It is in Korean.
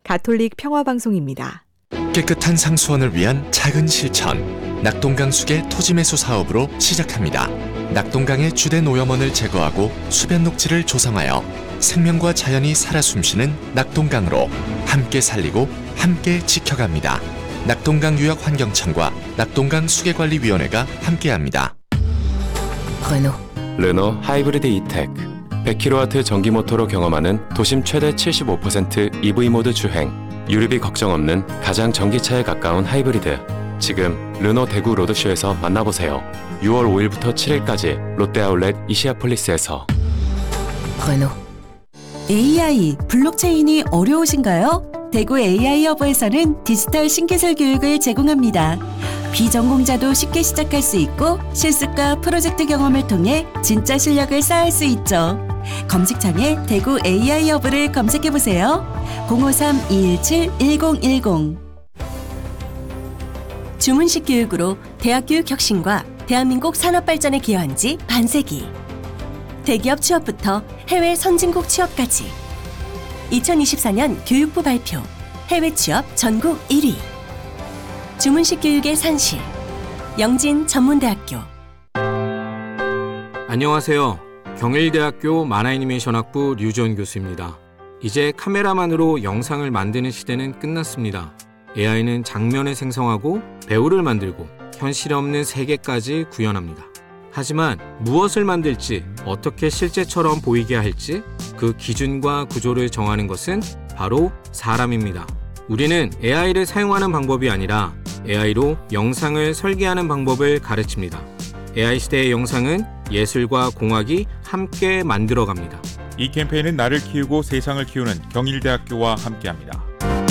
가톨릭 평화방송입니다. 깨끗한 상수원을 위한 작은 실천. 낙동강 수계 토지 매수 사업으로 시작합니다. 낙동강의 주된 오염원을 제거하고 수변 녹지를 조성하여 생명과 자연이 살아 숨쉬는 낙동강으로 함께 살리고 함께 지켜갑니다. 낙동강유역환경청과 낙동강수계관리위원회가 함께합니다. 르노 하이브리드 E-TEC 100kW 전기 모터로 경험하는 도심 최대 75% EV 모드 주행, 유류비 걱정 없는 가장 전기차에 가까운 하이브리드. 지금 르노 대구 로드쇼에서 만나보세요. 6월 5일부터 7일까지 롯데아울렛 이시아폴리스에서. AI, 블록체인이 어려우신가요? 대구 AI허브에서는 디지털 신기술 교육을 제공합니다. 비전공자도 쉽게 시작할 수 있고 실습과 프로젝트 경험을 통해 진짜 실력을 쌓을 수 있죠. 검색창에 대구 AI허브를 검색해보세요. 053-217-1010. 주문식 교육으로 대학교육 혁신과 대한민국 산업발전에 기여한 지 반세기. 대기업 취업부터 해외 선진국 취업까지. 2024년 교육부 발표 해외 취업 전국 1위. 주문식 교육의 산실 영진 전문대학교. 안녕하세요. 경일대학교 만화애니메이션학부 류지원 교수입니다. 이제 카메라만으로 영상을 만드는 시대는 끝났습니다. AI는 장면을 생성하고 배우를 만들고 현실 없는 세계까지 구현합니다. 하지만 무엇을 만들지, 어떻게 실제처럼 보이게 할지 그 기준과 구조를 정하는 것은 바로 사람입니다. 우리는 AI를 사용하는 방법이 아니라 AI로 영상을 설계하는 방법을 가르칩니다. AI 시대의 영상은 예술과 공학이 함께 만들어갑니다. 이 캠페인은 나를 키우고 세상을 키우는 경일대학교와 함께합니다.